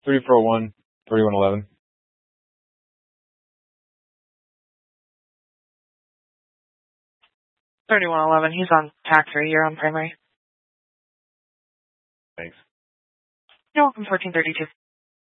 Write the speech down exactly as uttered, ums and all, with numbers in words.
thirty-four oh one, thirty-one eleven. thirty-one eleven. He's on tack three. You're on primary. Thanks. You're welcome. fourteen thirty-two.